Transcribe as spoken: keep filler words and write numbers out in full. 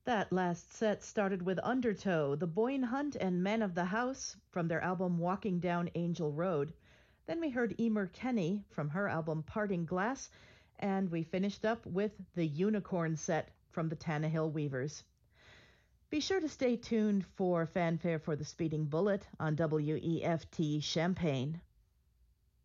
That last set started with Undertow, The Boyne Hunt, and Men of the House from their album Walking Down Angel Road. Then we heard Emer Kenny from her album Parting Glass, and we finished up with the Unicorn set from the Tannahill Weavers. Be sure to stay tuned for Fanfare for the Speeding Bullet on W E F T Champaign.